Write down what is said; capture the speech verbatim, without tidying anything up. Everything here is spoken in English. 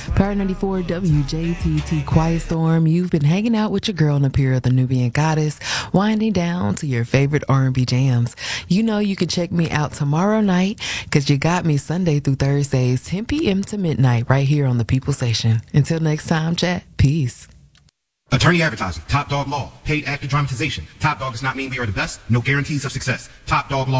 Power ninety-four W J T T Quiet Storm. You've been hanging out with your girl Napira, the Nubian Goddess, winding down to your favorite R and B jams. You know you can check me out tomorrow night because you got me Sunday through Thursdays, ten p.m. to midnight, right here on the People Station. Until next time, chat. Peace. Attorney advertising, Top Dog Law, paid actor dramatization. Top Dog does not mean we are the best, no guarantees of success. Top Dog Law.